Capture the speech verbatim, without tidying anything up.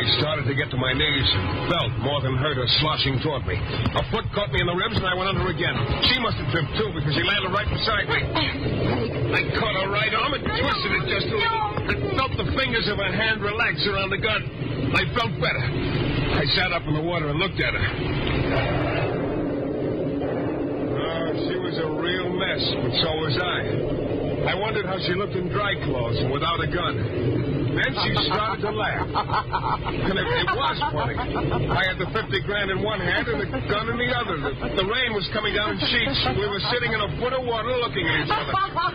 started to get to my knees and felt more than heard her sloshing toward me. A foot caught me in the ribs, and I went under again. She must have tripped, too, because she landed right beside me. I caught her right arm and twisted it just a little. I felt the fingers of her hand relax around the gun. I felt better. I sat up in the water and looked at her. Oh, she was a real mess, but so was I. I wondered how she looked in dry clothes and without a gun. Then she started to laugh. And it, it was funny. I had the fifty grand in one hand and the gun in the other. The, the rain was coming down in sheets. We were sitting in a foot of water looking at each other.